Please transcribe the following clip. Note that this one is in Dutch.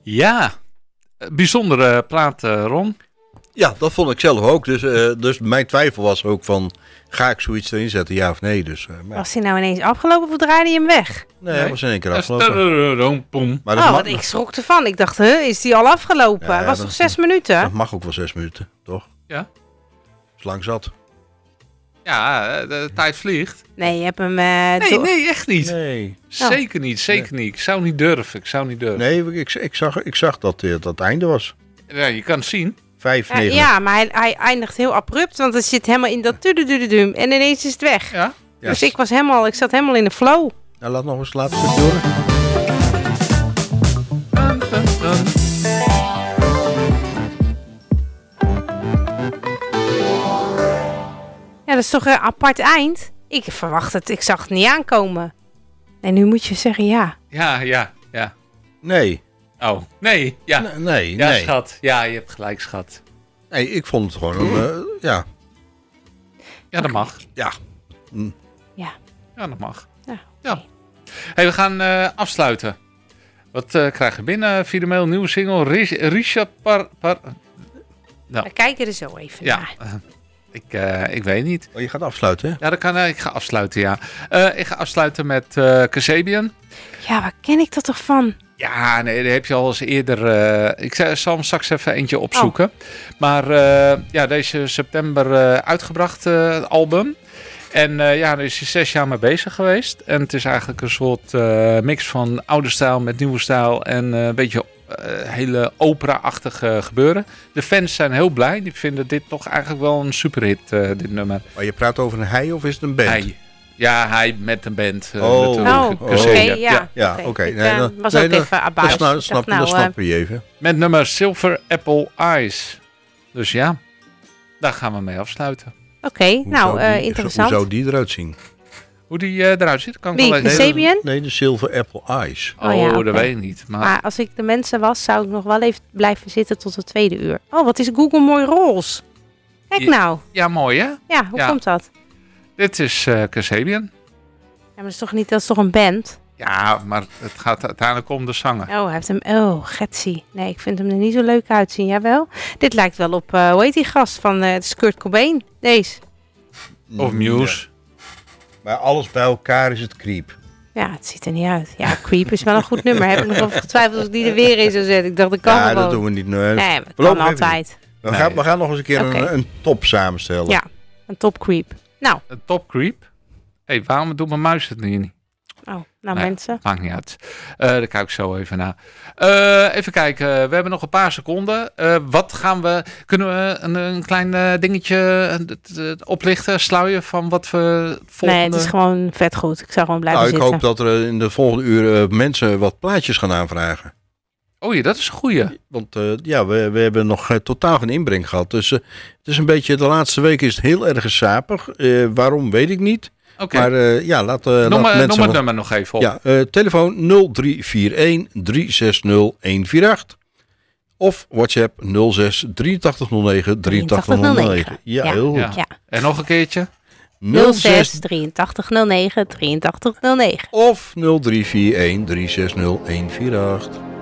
Ja, bijzondere plaat, Ron. Ja, dat vond ik zelf ook. Dus mijn twijfel was ook van, ga ik zoiets erin zetten, ja of nee? Dus, maar Was hij nou ineens afgelopen of draaide hij hem weg? nee, hij was in één keer afgelopen. Maar dat, Want ik schrok ervan. Ik dacht, is die al afgelopen? Ja, Het was dat- nog 6 minuten? dat mag ook wel 6 minuten, toch? Ja. Is lang zat. Ja, de tijd vliegt. Nee, je hebt hem... Nee, echt niet. Nee. Zeker niet. Ik zou niet durven. Nee, ik zag dat het einde was. Ja, je kan het zien. 5-9. Ja, maar hij eindigt heel abrupt, want het zit helemaal in dat tududududum en ineens is het weg. Ja. Ja. Dus ik zat helemaal in de flow. Nou, laat nog eens laten stuk horen. Ja, dat is toch een apart eind? Ik verwacht het, ik zag het niet aankomen. En nu moet je zeggen ja. Ja. Nee. Oh, nee. Ja. Nee. Ja, schat. Ja, je hebt gelijk, schat. Nee, ik vond het gewoon ja. Ja, dat mag. Ja. Ja. Ja, dat mag. Ja. Ja. Hey, we gaan afsluiten. Wat krijgen we binnen? Via de mail, nieuwe single. Richard We kijken er zo even Ja. naar. Ik weet niet. Oh, je gaat afsluiten, hè? Ja, dat kan. Ik ga afsluiten, ja. Ik ga afsluiten met Kasabian. Ja, waar ken ik dat toch van? Ja, nee, dat heb je al eens eerder. Ik zal hem straks even eentje opzoeken. Maar ja, deze september uitgebracht, het album. En ja, daar is hij 6 jaar mee bezig geweest. En het is eigenlijk een soort mix van oude stijl met nieuwe stijl. En een beetje hele opera-achtige gebeuren. De fans zijn heel blij. Die vinden dit toch eigenlijk wel een superhit, dit nummer. Maar je praat over een hij of is het een band? Hij. Ja, hij met een band. Oké, Kasabian. ja. Ja, oké. Ik Nee, was ook even abuis. Dat snappen we even. Met nummer Silver Apple Eyes. Dus ja, daar gaan we mee afsluiten. Oké, interessant. Hoe zou die eruit zien? Hoe die eruit ziet, kan ik Wie, wel even... Kasabian? Nee, de Silver Apple Eyes. Oh ja, oké. Dat weet ik niet. Maar als ik de mensen was, zou ik nog wel even blijven zitten tot het 2e uur. Oh, wat is Google mooi roze. Kijk nou. Ja, mooi hè? Ja, hoe komt dat? Dit is Kasabian. Ja, maar dat is toch een band? Ja, maar het gaat uiteindelijk om de zanger. Oh, hij heeft hem... Oh, Getsie. Nee, ik vind hem er niet zo leuk uitzien. Jawel. Dit lijkt wel op... hoe heet die gast van Kurt Cobain? Deze. Of Muse. Ja. Maar alles bij elkaar is het Creep. Ja, het ziet er niet uit. Ja, Creep is wel een goed nummer. Heb ik nog over getwijfeld of ik die er weer in zou zetten. Ik dacht, dat kan Ja, gewoon. dat doen we niet. Nee, maar het kan altijd. We gaan nog eens een keer een top samenstellen. Ja, een top Creep. Nou. Een top Creep? Hé, waarom doet mijn muis het niet? Oh, nou mensen. Maakt niet uit. Daar kijk ik zo even naar. Even kijken. We hebben nog een paar seconden. Kunnen we een klein dingetje oplichten, sluien van wat we volgende... Nee, het is gewoon vet goed. Ik zou gewoon blijven zitten. Ik hoop dat er in de volgende uur mensen wat plaatjes gaan aanvragen. Oh ja, dat is een goeie. Want we hebben nog totaal geen inbreng gehad. Dus het is een beetje, de laatste week is het heel erg sapig. Waarom, weet ik niet. Okay. Maar laat mensen... Noem het nummer nog even op. Ja, telefoon 0341 360 148. Of WhatsApp 06 8309 8309. Ja, heel goed. Ja. En nog een keertje? 06 8309 8309. Of 0341 360 148.